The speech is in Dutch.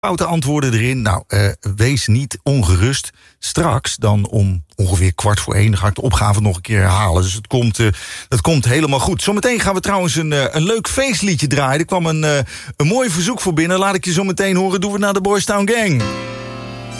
Foute antwoorden erin. Nou, wees niet ongerust. Straks dan om ongeveer 1:15 ga ik de opgave nog een keer herhalen. Dus het komt helemaal goed. Zometeen gaan we trouwens een leuk feestliedje draaien. Er kwam een mooi verzoek voor binnen. Laat ik je zo meteen horen. Doen we naar de Boys Town Gang.